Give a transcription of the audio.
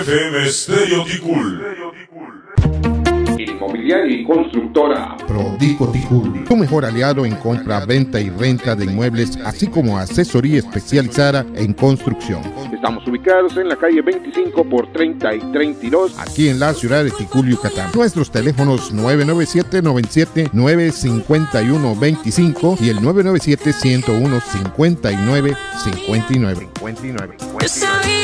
FM Estéreo Ticul. Inmobiliaria y constructora Prodico Ticul, tu mejor aliado en compra, venta y renta de inmuebles, así como asesoría especializada en construcción. Estamos ubicados en la calle 25 por 30 y 32, aquí en la ciudad de Ticul, Yucatán. Nuestros teléfonos 997-97-951-25 y el 997-101-5959.